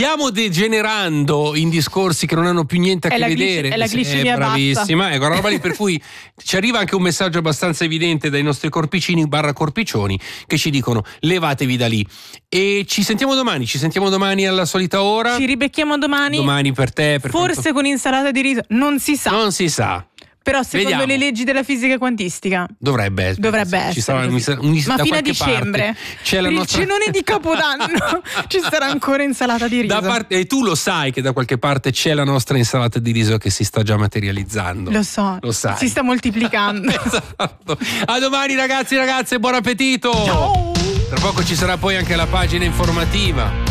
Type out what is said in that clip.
stiamo degenerando in discorsi che non hanno più niente a che vedere. È la glicemia bravissima, ecco, una roba lì, per cui ci arriva anche un messaggio abbastanza evidente dai nostri corpicini / corpiccioni che ci dicono levatevi da lì. E ci sentiamo domani alla solita ora. Ci ribecchiamo domani per te, forse con insalata di riso, non si sa. Però secondo le leggi della fisica quantistica dovrebbe essere. Ci sarà ma fino a dicembre c'è per il cenone di Capodanno ci sarà ancora insalata di riso. E tu lo sai che da qualche parte c'è la nostra insalata di riso che si sta già materializzando. Lo sai. Si sta moltiplicando. Esatto. A domani ragazzi, ragazze, buon appetito. Ciao. Tra poco ci sarà poi anche la pagina informativa.